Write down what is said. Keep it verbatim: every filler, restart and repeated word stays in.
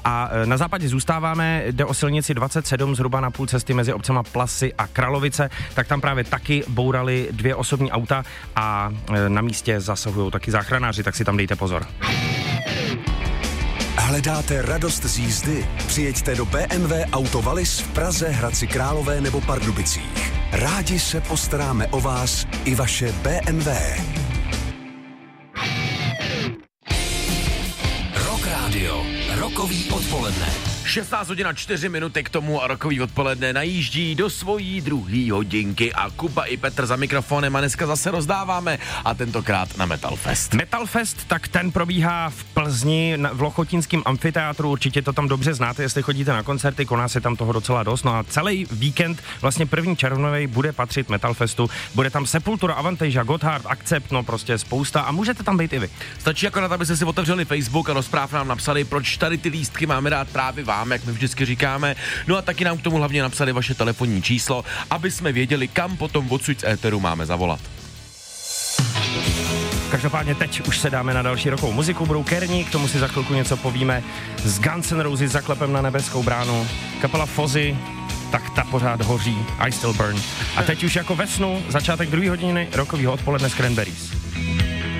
A na západě zůstáváme, jde o silnici dvacet sedm, zhruba na půl cesty mezi obcema Plasy a Kralovice, tak tam právě taky bourali dvě osobní auta a na místě zasahují taky záchranáři, tak si tam dejte pozor. Hledáte radost z jízdy? Přijeďte do bé em vé Auto Wallis v Praze, Hradci Králové nebo Pardubicích. Rádi se postaráme o vás i vaše bé em vé. Rock Radio, rokový odpoledne. šestnáct hodin a čtyři minuty k tomu a rokový odpoledne najíždí do svojí druhý hodinky a Kuba i Petr za mikrofonem a dneska zase rozdáváme a tentokrát na Metal Fest. Metal Fest, tak ten probíhá v Plzni v Lochotínském amfiteátru, určitě to tam dobře znáte, jestli chodíte na koncerty, koná se tam toho docela dost, no a celý víkend, vlastně první červnový, bude patřit Metal Festu, bude tam Sepultura, Avantasia, Gotthard, Accept, no prostě spousta a můžete tam být i vy. Stačí jako na to, abyste si otevřeli Facebook a do zpráv nám napsali, proč tady ty lístky máme dát právě vám, jak my vždycky říkáme. No a taky nám k tomu hlavně napsali vaše telefonní číslo, aby jsme věděli, kam potom odsud z éteru máme zavolat. Každopádně teď už se dáme na další rokovou muziku, budou Kerní, k tomu si za chvilku něco povíme, z Guns N' Roses zaklepem na nebeskou bránu, kapela Fozzy, tak ta pořád hoří, I Still Burn. A teď už jako ve snu, začátek druhé hodiny rokového odpoledne s Cranberries.